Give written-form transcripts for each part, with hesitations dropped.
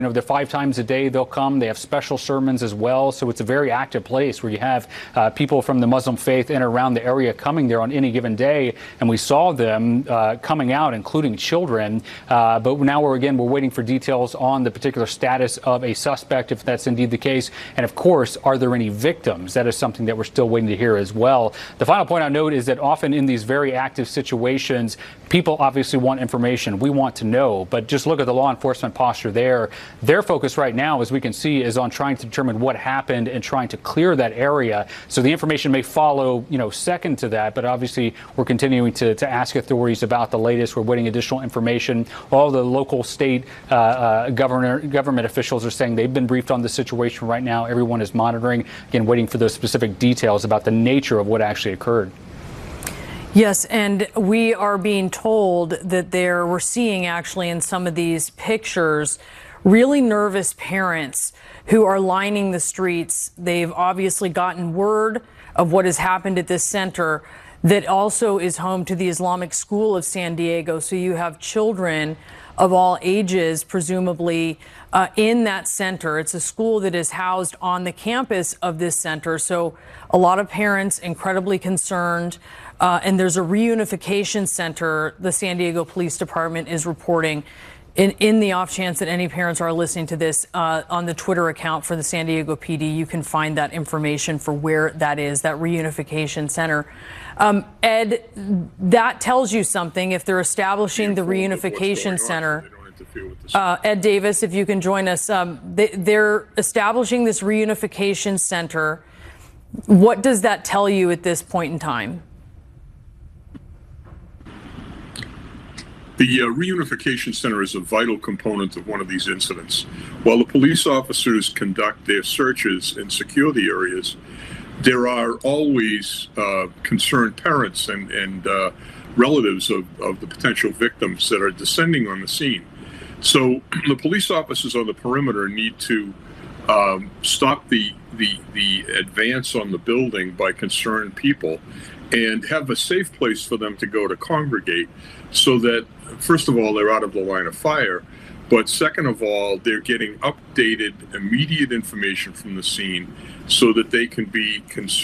They're 5 times a day they'll come. They have special sermons as well. So it's a very active place where you have people from the Muslim faith in and around the area coming there on any given day. And we saw them coming out, including children. But now we're waiting for details on the particular status of a suspect, if that's indeed the case. And of course, are there any victims? That is something that we're still waiting to hear as well. The final point I note is that often in these very active situations, people obviously want information. We want to know. But just look at the law enforcement posture there. Their focus right now, as we can see, is on trying to determine what happened and trying to clear that area. So the information may follow, second to that. But obviously, we're continuing to ask authorities about the latest. We're waiting additional information. All the local, state government officials are saying they've been briefed on the situation right now. Everyone is monitoring, again, waiting for those specific details about the nature of what actually occurred. Yes, and we are being told that we're seeing actually in some of these pictures really nervous parents who are lining the streets. They've obviously gotten word of what has happened at this center that also is home to the Islamic School of San Diego. So you have children of all ages, presumably, in that center. It's a school that is housed on the campus of this center. So a lot of parents incredibly concerned. And there's a reunification center the San Diego Police Department is reporting. In the off chance that any parents are listening to this, on the Twitter account for the San Diego PD, you can find that information for where that is, that reunification center. Ed, that tells you something. If they're establishing the reunification center, Ed Davis, if you can join us, they're establishing this reunification center. What does that tell you at this point in time? The reunification center is a vital component of one of these incidents. While the police officers conduct their searches and secure the areas, there are always concerned parents and relatives of the potential victims that are descending on the scene. So the police officers on the perimeter need to stop the advance on the building by concerned people and have a safe place for them to go to congregate, so that, first of all, they're out of the line of fire, but second of all, they're getting updated, immediate information from the scene so that they can be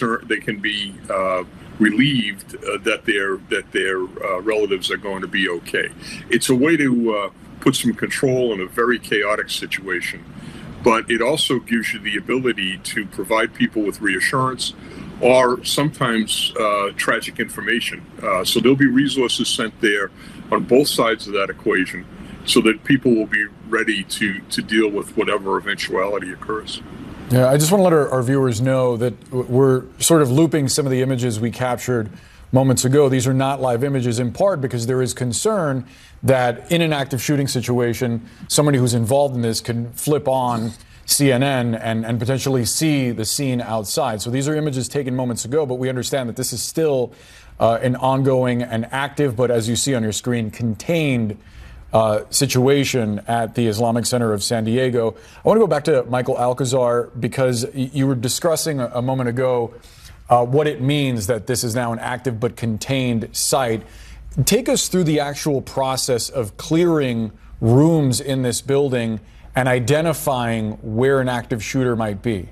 relieved that their relatives are going to be okay. It's a way to put some control in a very chaotic situation, but it also gives you the ability to provide people with reassurance or sometimes tragic information. So there'll be resources sent there on both sides of that equation so that people will be ready to deal with whatever eventuality occurs. Yeah, I just want to let our viewers know that we're sort of looping some of the images we captured moments ago. These are not live images, in part because there is concern that in an active shooting situation, somebody who's involved in this can flip on CNN and potentially see the scene outside. So these are images taken moments ago, but we understand that this is still an ongoing and active, but as you see on your screen, contained situation at the Islamic Center of San Diego. I want to go back to Michael Alcazar, because you were discussing a moment ago what it means that this is now an active but contained site. Take us through the actual process of clearing rooms in this building and identifying where an active shooter might be.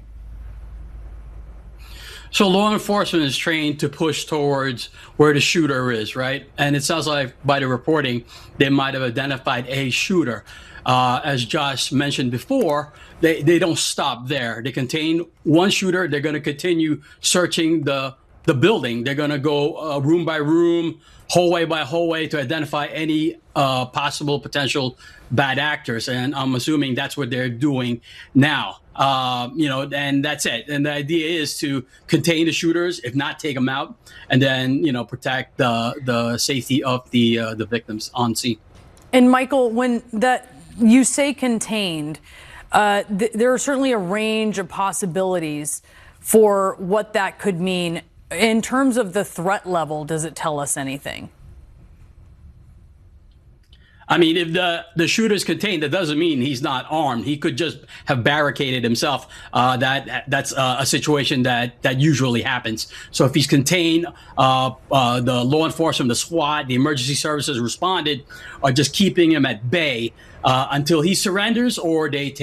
So law enforcement is trained to push towards where the shooter is, right? And it sounds like by the reporting, they might have identified a shooter. As Josh mentioned before, they don't stop there. They contain one shooter. They're going to continue searching the building. They're going to go room by room, hallway by hallway to identify any possible potential bad actors. And I'm assuming that's what they're doing now. And that's it. And the idea is to contain the shooters, if not take them out, and then, protect the safety of the victims on scene. And Michael, when you say contained, there are certainly a range of possibilities for what that could mean. In terms of the threat level, does it tell us anything? I mean, if the shooter's contained, that doesn't mean he's not armed. He could just have barricaded himself. That's a situation that usually happens. So if he's contained, the law enforcement, the SWAT, the emergency services responded, are just keeping him at bay until he surrenders or they take